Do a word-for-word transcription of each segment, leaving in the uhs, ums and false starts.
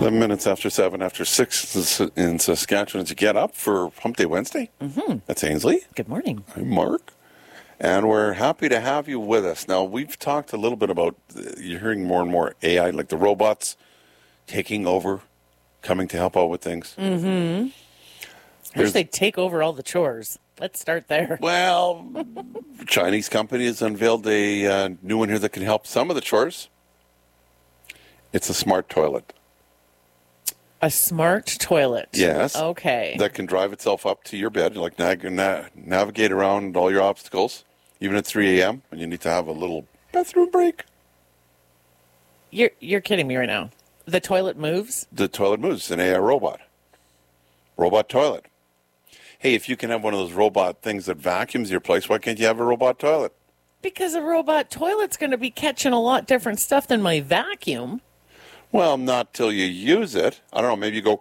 eleven minutes after seven, after six in Saskatchewan. Did you get up for Hump Day Wednesday? Mm-hmm. That's Ainsley. Good morning. I'm Mark. And we're happy to have you with us. Now, we've talked a little bit about, uh, you're hearing more and more A I, like the robots taking over, coming to help out with things. Mm-hmm. I wish they'd take over all the chores. Let's start there. Well, Chinese company has unveiled a uh, new one here that can help some of the chores. It's a smart toilet. A smart toilet. Yes. Okay. That can drive itself up to your bed, like nav- na- navigate around all your obstacles, even at three a.m. when you need to have a little bathroom break. You're you're kidding me right now. The toilet moves? The toilet moves. It's an A I robot. Robot toilet. Hey, if you can have one of those robot things that vacuums your place, why can't you have a robot toilet? Because a robot toilet's going to be catching a lot different stuff than my vacuum. Well, not till you use it. I don't know, maybe you go...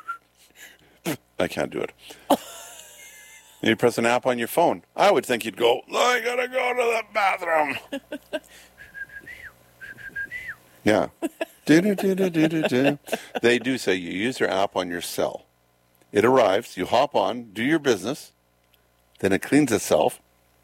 I can't do it. You press an app on your phone. I would think you'd go, I gotta go to the bathroom. Yeah. Do-do-do-do-do-do. They do say you use your app on your cell. It arrives, you hop on, do your business, then it cleans itself,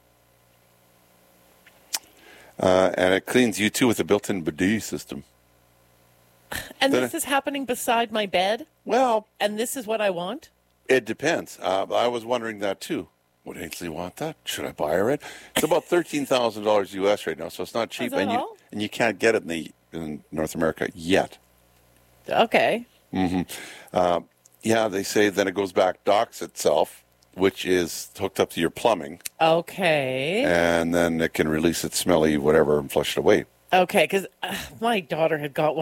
uh, and it cleans you too with a built-in bidet system. And Then this it- is happening beside my bed? Well, And this is what I want? it depends. Uh, I was wondering that too. Would Ainsley want that? Should I buy her it? It's about thirteen thousand dollars U S right now, so it's not cheap, that and you all? and you can't get it in the in North America yet. Okay. Yeah, they say then it goes back, docks itself, which is hooked up to your plumbing, Okay. and then it can release its smelly whatever and flush it away. Okay, because uh, my daughter had got one.